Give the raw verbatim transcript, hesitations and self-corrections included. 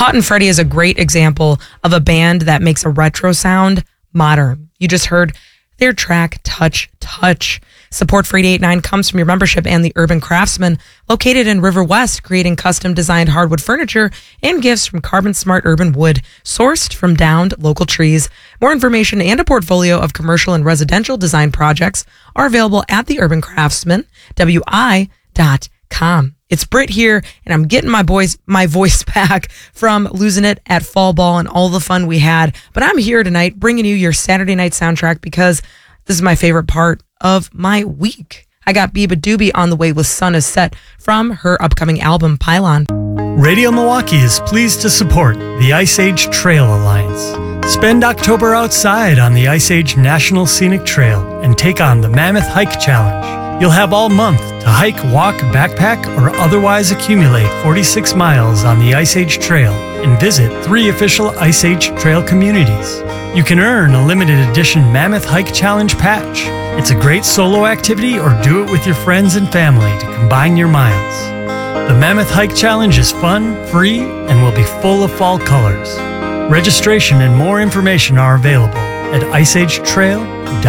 Hot and Freddie is a great example of a band that makes a retro sound modern. You just heard their track, Touch, Touch. Support for eight eighty-nine comes from your membership and the Urban Craftsman, located in River West, creating custom-designed hardwood furniture and gifts from Carbon Smart Urban Wood, sourced from downed local trees. More information and a portfolio of commercial and residential design projects are available at the Urban Craftsman, W I dot com. It's Britt here, and I'm getting my voice, my voice back from losing it at fall ball and all the fun we had. But I'm here tonight bringing you your Saturday night soundtrack because this is my favorite part of my week. I got Biba Doobie on the way with Sun is Set from her upcoming album, Pylon. Radio Milwaukee is pleased to support the Ice Age Trail Alliance. Spend October outside on the Ice Age National Scenic Trail and take on the Mammoth Hike Challenge. You'll have all month to hike, walk, backpack, or otherwise accumulate forty-six miles on the Ice Age Trail and visit three official Ice Age Trail communities. You can earn a limited edition Mammoth Hike Challenge patch. It's a great solo activity or do it with your friends and family to combine your miles. The Mammoth Hike Challenge is fun, free, and will be full of fall colors. Registration and more information are available at ice age trail dot com.